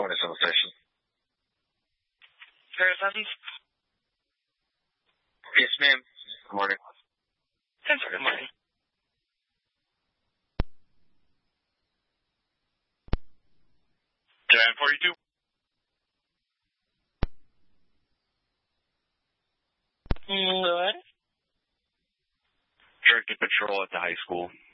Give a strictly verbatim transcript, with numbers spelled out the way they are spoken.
twenty-seven station. Paris Evans? Yes, ma'am. Good morning. Thanks, good morning. ten forty-two. Mm, what? Drinking patrol at the high school.